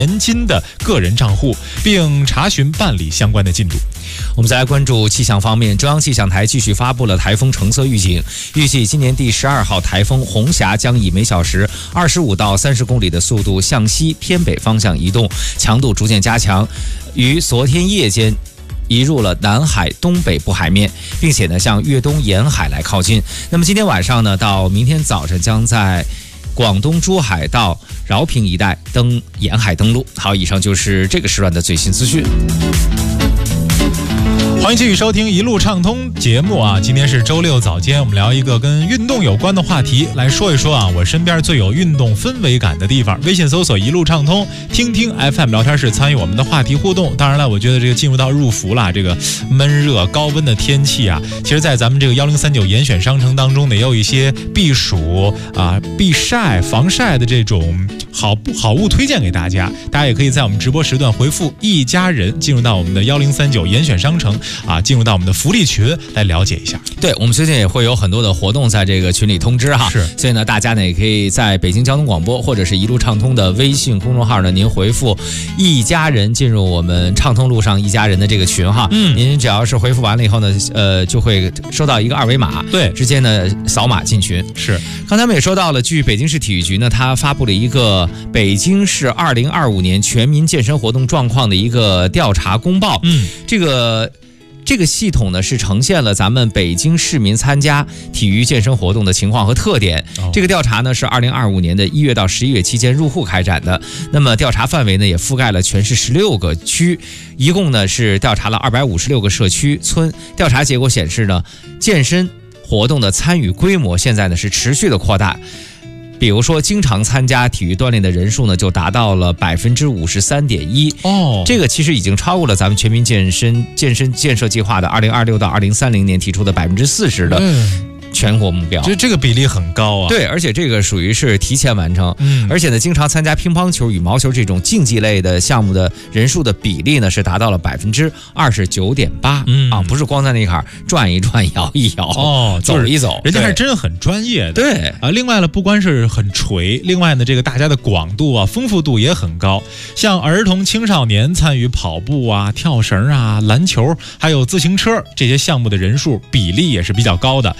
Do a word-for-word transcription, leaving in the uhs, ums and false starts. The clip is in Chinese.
年金的个人账户，并查询办理相关的进度。 我们再来关注气象方面，中央气象台继续发布了台风橙色预警，预计今年第十二号台风红霞将以每小时二十五到三十公里的速度向西偏北方向移动，强度逐渐加强，于昨天夜间移入了南海东北部海面，并且呢向粤东沿海来靠近。那么今天晚上呢到明天早晨将在广东珠海到饶平一带登沿海登陆。好，以上就是这个时段的最新资讯。 欢迎继续收听一路畅通节目啊！今天是周六早间，我们聊一个跟运动有关的话题，来说一说啊，我身边最有运动氛围感的地方。微信搜索一路畅通，听听 F M 聊天室，参与我们的话题互动。当然了，我觉得这个进入到入伏了，这个闷热高温的天气啊，其实在咱们这个一零三九严选商城当中呢，也有一些避暑啊、避晒、防晒的这种好好物推荐给大家。大家也可以在我们直播时段回复一家人，进入到我们的一零三九严选商城啊，进入到我们的福利群来了解一下。 对，我们最近也会有很多的活动在这个群里通知哈， 是， 所以呢，大家呢也可以在北京交通广播或者是一路畅通的微信公众号呢，您回复一家人进入我们畅通路上一家人的这个群哈，嗯，您只要是回复完了以后呢，呃，就会收到一个二维码， 对， 直接呢扫码进群。 是， 刚才我们也说到了，据北京市体育局呢，它发布了一个北京市二零二五年全民健身活动状况的一个调查公报，嗯，这个。这个系统呢是呈现了咱们北京市民参加体育健身活动的情况和特点。哦、这个调查呢是二零二五年的一月到十一月期间入户开展的。那么调查范围呢也覆盖了全市十六个区，一共呢是调查了二百五十六个社区村。调查结果显示呢，健身活动的参与规模现在呢是持续的扩大。比如说，经常参加体育锻炼的人数呢，就达到了百分之五十三点一。哦，这个其实已经超过了咱们全民健身健身建设计划的二零二六到二零三零年提出的百分之四十的。嗯，全国目标， 这这个比例很高啊。 对，而且这个属于是提前完成。嗯，而且呢，经常参加乒乓球、羽毛球这种竞技类的项目的人数的比例呢，是达到了百分之二十九点八。嗯啊，不是光在那块转一转、摇一摇哦，走一走， 人家还是真很专业的。 对啊，另外呢，不光是很垂，另外呢，这个大家的广度啊、丰富度也很高。像儿童、青少年参与跑步啊、跳绳啊、篮球，还有自行车这些项目的人数比例也是比较高的。